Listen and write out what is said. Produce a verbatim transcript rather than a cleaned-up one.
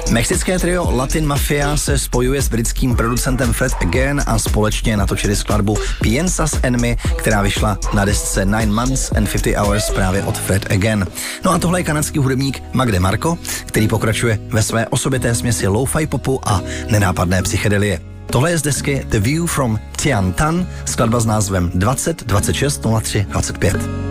Mexické trio Latin Mafia se spojuje s britským producentem Fred Again a společně natočili skladbu Piensas en mí, která vyšla na desce Nine Months and fifty Hours právě od Fred Again. No a tohle je kanadský hudebník Magde Marco, který pokračuje ve své osobité směsi lo-fi popu a nenápadné psychedelie. Tohle je z desky The View from Tian Tan, skladba s názvem dvacet dvacet šest nula tři dvacet pět.